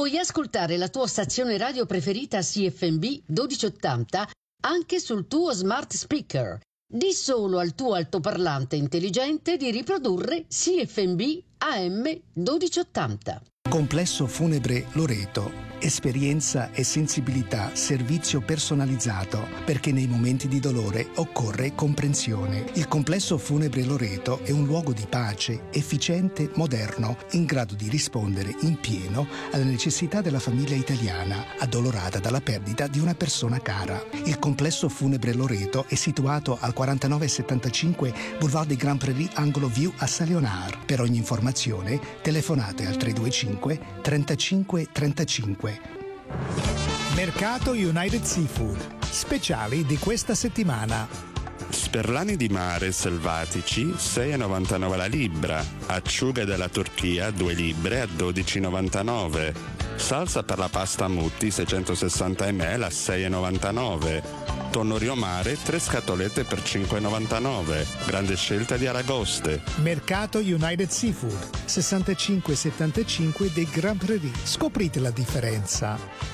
Puoi ascoltare la tua stazione radio preferita CFMB 1280 anche sul tuo smart speaker. Di solo al tuo altoparlante intelligente di riprodurre CFMB AM 1280. Complesso Funebre Loreto. Esperienza e sensibilità, servizio personalizzato, perché nei momenti di dolore occorre comprensione. Il Complesso Funebre Loreto è un luogo di pace, efficiente, moderno, in grado di rispondere in pieno alle necessità della famiglia italiana, addolorata dalla perdita di una persona cara. Il Complesso Funebre Loreto è situato al 4975 Boulevard des Grands Prairies, angolo View a Saint-Léonard. Per ogni informazione telefonate al 325 35 35. Mercato United Seafood. Speciali di questa settimana. Sperlani di mare selvatici 6,99 la libra, acciughe della Turchia 2 libbre a 12,99, salsa per la pasta Mutti 660 ml a 6,99, tonno riomare 3 scatolette per 5,99, grande scelta di aragoste. Mercato United Seafood 6575 dei Grand Prairie. Scoprite la differenza.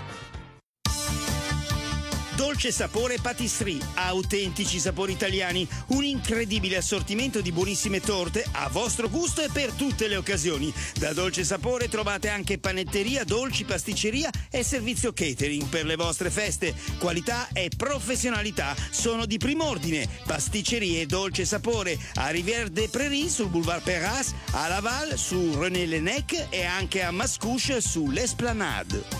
Dolce Sapore Patisserie, autentici sapori italiani, un incredibile assortimento di buonissime torte a vostro gusto e per tutte le occasioni. Da Dolce Sapore trovate anche panetteria, dolci, pasticceria e servizio catering per le vostre feste. Qualità e professionalità sono di prim'ordine. Pasticcerie Dolce Sapore a Rivière des Prairies sul Boulevard Perras, a Laval su René Lenec e anche a Mascouche sull'Esplanade.